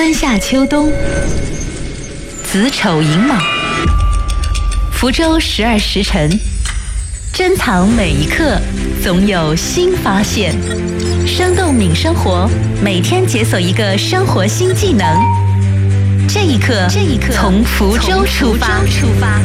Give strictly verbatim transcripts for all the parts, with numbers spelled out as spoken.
春夏秋冬，子丑寅卯，福州十二时辰，珍藏每一刻，总有新发现。生动敏生活，每天解锁一个生活新技能。这一刻，这一刻，从福州出发。出发。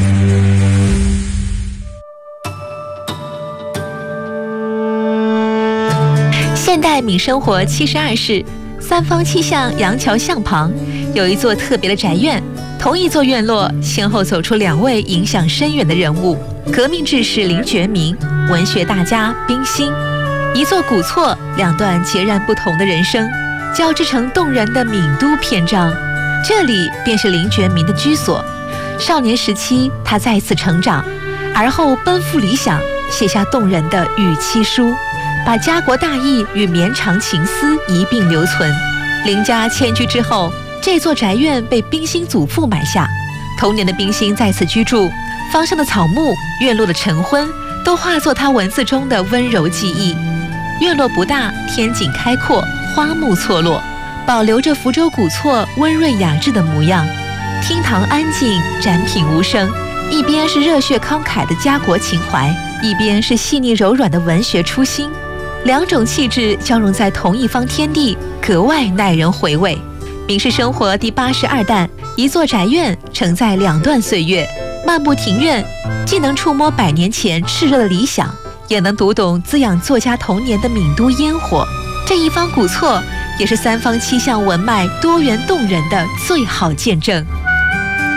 现代敏生活七十二室，三坊七巷杨桥巷旁有一座特别的宅院。同一座院落，先后走出两位影响深远的人物：革命志士林觉民，文学大家冰心。一座古厝，两段截然不同的人生，交织成动人的闽都篇章。这里便是林觉民的居所。少年时期，他再次成长，而后奔赴理想，写下动人的《与妻书》，把家国大义与绵长情思一并留存。林家迁居之后，这座宅院被冰心祖父买下。童年的冰心在此居住，芳香的草木、院落的晨昏，都化作他文字中的温柔记忆。院落不大，天井开阔，花木错落，保留着福州古厝温润雅致的模样。厅堂安静，展品无声，一边是热血慷慨的家国情怀，一边是细腻柔软的文学初心，两种气质交融在同一方天地，格外耐人回味。民事生活第八十二弹，一座宅院承载两段岁月，漫步庭院，既能触摸百年前炽热的理想，也能读懂滋养作家童年的闽都烟火。这一方古厝，也是三坊七巷文脉多元动人的最好见证。